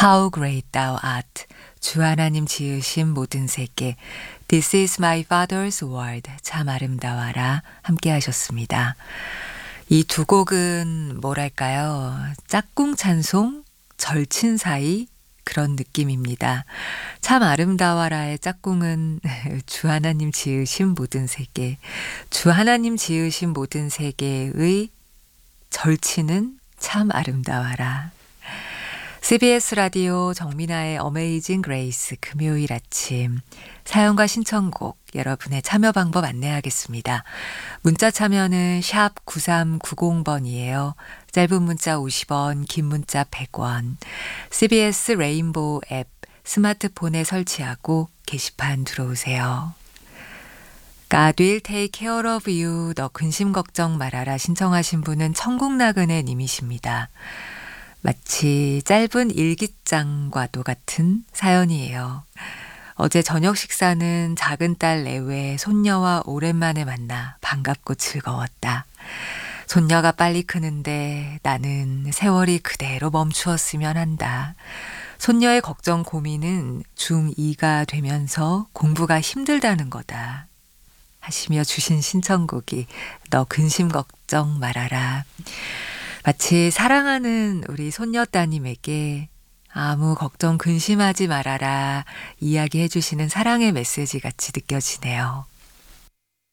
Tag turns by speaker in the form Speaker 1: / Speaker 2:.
Speaker 1: How great thou art. 주 하나님 지으신 모든 세계. This is my father's world. 참 아름다워라. 함께 하셨습니다. 이 두 곡은 뭐랄까요? 짝꿍 찬송, 절친 사이 그런 느낌입니다. 참 아름다워라의 짝꿍은 주 하나님 지으신 모든 세계. 주 하나님 지으신 모든 세계의 절친은 참 아름다워라. CBS 라디오 정민아의 어메이징 그레이스 금요일 아침 사연과 신청곡 여러분의 참여 방법 안내하겠습니다. 문자 참여는 샵 9390번이에요. 짧은 문자 50원, 긴 문자 100원. CBS 레인보우 앱 스마트폰에 설치하고 게시판 들어오세요. God will take care of you. 너 근심 걱정 말아라 신청하신 분은 천국나그네 님이십니다. 마치 짧은 일기장과도 같은 사연이에요. 어제 저녁 식사는 작은 딸 내외 손녀와 오랜만에 만나 반갑고 즐거웠다. 손녀가 빨리 크는데 나는 세월이 그대로 멈추었으면 한다. 손녀의 걱정 고민은 중2가 되면서 공부가 힘들다는 거다. 하시며 주신 신청곡이 너 근심 걱정 말아라. 마치 사랑하는 우리 손녀 따님에게 아무 걱정 근심하지 말아라 이야기해 주시는 사랑의 메시지 같이 느껴지네요.